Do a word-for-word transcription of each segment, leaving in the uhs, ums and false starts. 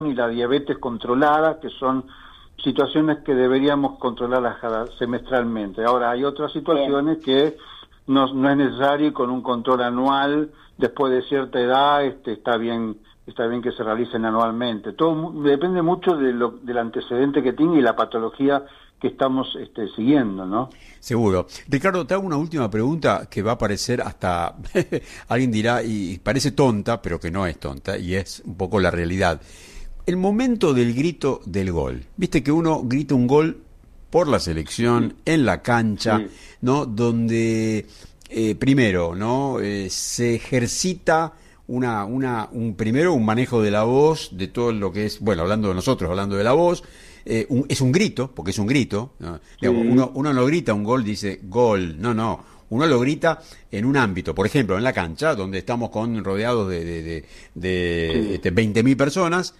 y la diabetes controlada, que son situaciones que deberíamos controlarlas cada, semestralmente. Ahora, hay otras situaciones Bien. que no, no es necesario y con un control anual, después de cierta edad, este, está bien está bien que se realicen anualmente. Todo depende mucho de lo, del antecedente que tiene y la patología que estamos este, siguiendo, ¿no? Seguro. Ricardo, te hago una última pregunta que va a parecer hasta, alguien dirá, y parece tonta, pero que no es tonta, y es un poco la realidad. El momento del grito del gol. Viste que uno grita un gol por la selección, sí. en la cancha, sí. ¿no? Donde, eh, primero, ¿no? Eh, se ejercita una, una, un, primero un manejo de la voz, de todo lo que es, bueno, hablando de nosotros, hablando de la voz, eh, un, es un grito, porque es un grito, ¿no? Sí. Digamos, uno, uno no grita un gol, dice gol, no, no, uno lo grita en un ámbito, por ejemplo, en la cancha, donde estamos con rodeados de, de, de, de sí. este, veinte mil personas,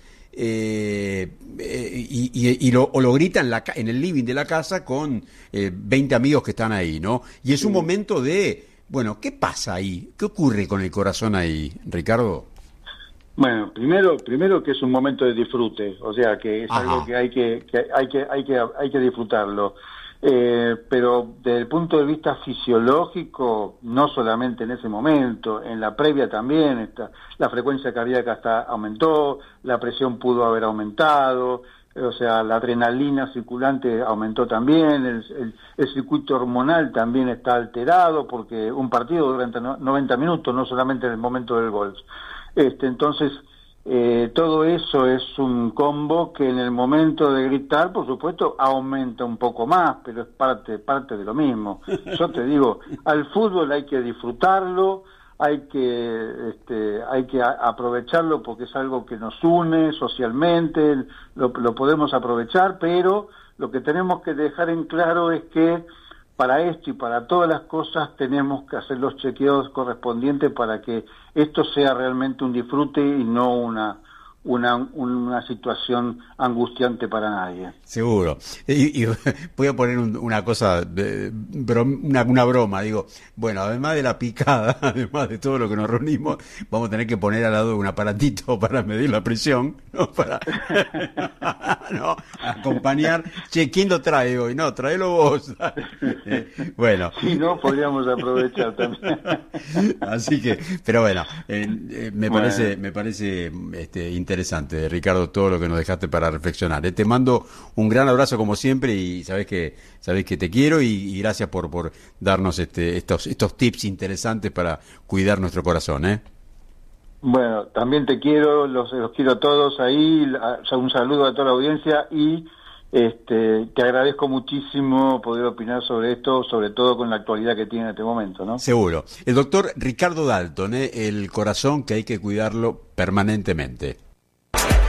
eh, eh, y, y, y lo, o lo grita en, la, en el living de la casa con eh, veinte amigos que están ahí, ¿no? Y es sí. un momento de... Bueno, ¿qué pasa ahí? ¿Qué ocurre con el corazón ahí, Ricardo? Bueno, primero, primero que es un momento de disfrute, o sea que es Ajá. algo que hay que, que hay que hay que hay que disfrutarlo. Eh, pero desde el punto de vista fisiológico, no solamente en ese momento, en la previa también, está, la frecuencia cardíaca hasta aumentó, la presión pudo haber aumentado. O sea, la adrenalina circulante aumentó también, el, el, el circuito hormonal también está alterado, porque un partido durante noventa minutos, no solamente en el momento del gol. Este, entonces, eh, todo eso es un combo que en el momento de gritar, por supuesto, aumenta un poco más, pero es parte, parte de lo mismo. Yo te digo, al fútbol hay que disfrutarlo, hay que este, hay que aprovecharlo porque es algo que nos une socialmente, lo, lo podemos aprovechar, pero lo que tenemos que dejar en claro es que para esto y para todas las cosas tenemos que hacer los chequeos correspondientes para que esto sea realmente un disfrute y no una una una situación angustiante para nadie. Seguro. Y, y voy a poner un, una cosa, de, brom, una, una broma, digo, bueno, además de la picada, además de todo lo que nos reunimos, vamos a tener que poner al lado un aparatito para medir la presión, ¿no? Para no, acompañar. Che, ¿quién lo trae hoy? No, tráelo vos. eh, bueno. Si no, podríamos aprovechar también. Así que, pero bueno, eh, eh, me bueno. parece, me parece este, interesante. Interesante, Ricardo, todo lo que nos dejaste para reflexionar. Eh, te mando un gran abrazo como siempre y sabés que sabés que te quiero y, y gracias por por darnos este estos estos tips interesantes para cuidar nuestro corazón, ¿eh? Bueno, también te quiero, los, los quiero a todos ahí, un saludo a toda la audiencia y este te agradezco muchísimo poder opinar sobre esto, sobre todo con la actualidad que tiene en este momento, ¿no? Seguro. El doctor Ricardo Dalton, ¿eh? El corazón que hay que cuidarlo permanentemente.